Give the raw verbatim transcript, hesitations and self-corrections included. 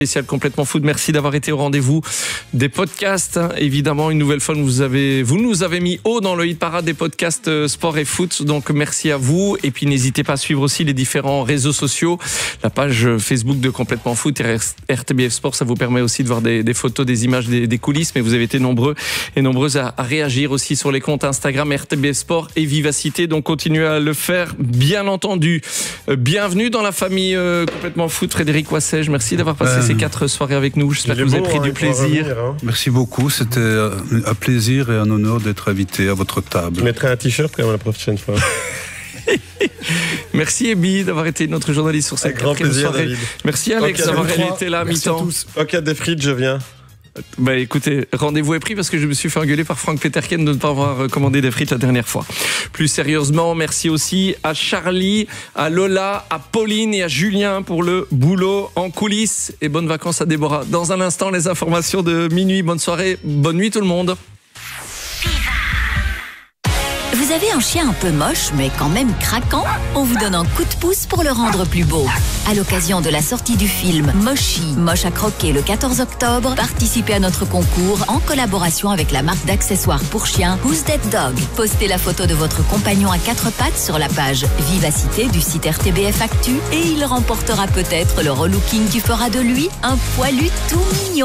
Spécial complètement foot. Merci d'avoir été au rendez-vous des podcasts. Évidemment, une nouvelle fois, vous avez, vous nous avez mis haut dans le hit parade des podcasts sport et foot. Donc, merci à vous. Et puis, n'hésitez pas à suivre aussi les différents réseaux sociaux. La page Facebook de Complètement Foot et R T B F Sport, ça vous permet aussi de voir des, des photos, des images, des, des coulisses. Mais vous avez été nombreux et nombreuses à, à réagir aussi sur les comptes Instagram R T B F Sport et Vivacité. Donc, continuez à le faire, bien entendu. Bienvenue dans la famille euh, Complètement Foot. Frédéric Wassège, merci d'avoir passé euh... ces quatre soirées avec nous. J'espère que vous avez pris hein, du plaisir. Revenir, hein. Merci beaucoup. C'était un plaisir et un honneur d'être invité à votre table. Je mettrai un t-shirt quand même la prochaine fois. Merci Ebi d'avoir été notre journaliste sur cette quatrième soirée. David. Merci Alex okay, d'avoir été là à mi-temps. Ok, des frites, je viens. Bah écoutez, rendez-vous est pris parce que je me suis fait engueuler par Franck Peterken de ne pas avoir commandé des frites la dernière fois. Plus sérieusement, merci aussi à Charlie, à Lola, à Pauline et à Julien pour le boulot en coulisses. Et bonnes vacances à Déborah. Dans un instant, les informations de minuit. Bonne soirée, bonne nuit tout le monde. Vous avez un chien un peu moche, mais quand même craquant? On vous donne un coup de pouce pour le rendre plus beau. À l'occasion de la sortie du film Moshi, Moche à croquer le quatorze octobre, participez à notre concours en collaboration avec la marque d'accessoires pour chiens Who's That Dog. Postez la photo de votre compagnon à quatre pattes sur la page Vivacité du site R T B F Actu et il remportera peut-être le relooking qui fera de lui un poilu tout mignon.